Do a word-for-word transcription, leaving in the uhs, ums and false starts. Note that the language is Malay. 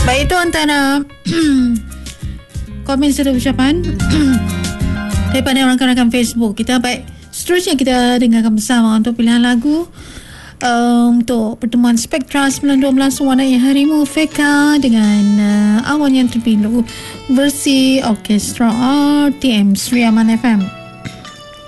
Baik, itu antara komen serta ucapan daripada rakan-rakan Facebook kita. Baik, seterusnya kita dengarkan bersama untuk pilihan lagu uh, untuk pertemuan Spektra sembilan dua belas Warnai Harimu Feka dengan uh, Awan Yang Terpilu versi Orkestra R T M Sri Aman F M.